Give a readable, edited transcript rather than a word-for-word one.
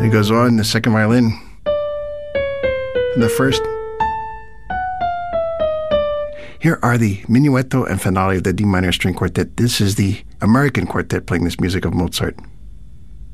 And it goes on, the second violin. And the first. Here are the Minuetto and Finale of the D minor string quartet. This is the American quartet playing this music of Mozart.